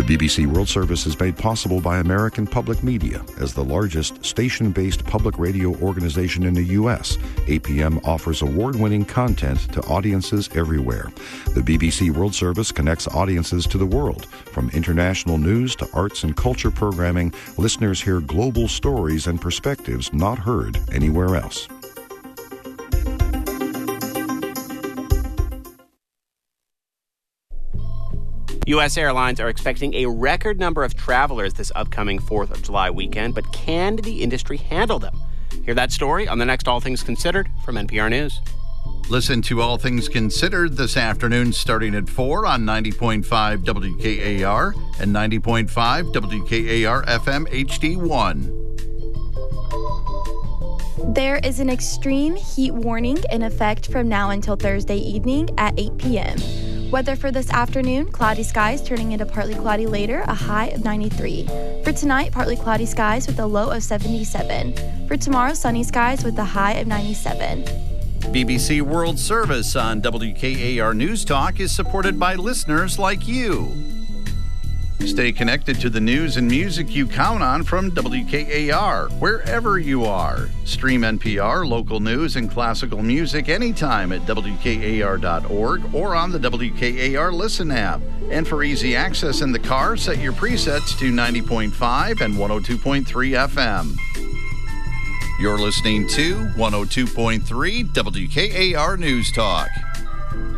BBC World Service is made possible by American Public Media. As the largest station-based public radio organization in the U.S., APM offers award-winning content to audiences everywhere. The BBC World Service connects audiences to the world. From international news to arts and culture programming, listeners hear global stories and perspectives not heard anywhere else. U.S. airlines are expecting a record number of travelers this upcoming 4th of July weekend, but can the industry handle them? Hear that story on the next All Things Considered from NPR News. Listen to All Things Considered this afternoon starting at 4 on 90.5 WKAR and 90.5 WKAR FM HD1. There is an extreme heat warning in effect from now until Thursday evening at 8 p.m. Weather for this afternoon, cloudy skies turning into partly cloudy later, a high of 93. For tonight, partly cloudy skies with a low of 77. For tomorrow, sunny skies with a high of 97. BBC World Service on WKAR News Talk is supported by listeners like you. Stay connected to the news and music you count on from WKAR, wherever you are. Stream NPR, local news, and classical music anytime at WKAR.org or on the WKAR Listen app. And for easy access in the car, set your presets to 90.5 and 102.3 FM. You're listening to 102.3 WKAR News Talk.